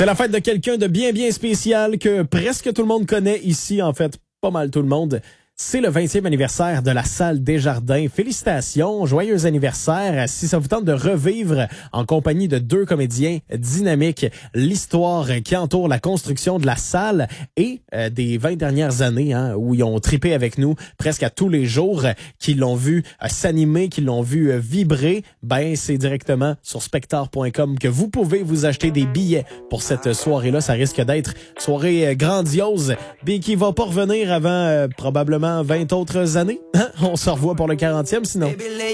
C'est la fête de quelqu'un de bien, bien spécial que presque tout le monde connaît ici, en fait, pas mal tout le monde. C'est le 20e anniversaire de la Salle Desjardins. Félicitations, joyeux anniversaire. Si ça vous tente de revivre en compagnie de deux comédiens dynamiques l'histoire qui entoure la construction de la salle et des 20 dernières années où ils ont trippé avec nous presque à tous les jours, qui l'ont vu s'animer, qui l'ont vu vibrer, ben c'est directement sur spectar.com que vous pouvez vous acheter des billets pour cette soirée-là. Ça risque d'être soirée grandiose, mais qui va pas revenir avant probablement 20 autres années. On se revoit pour le 40e sinon.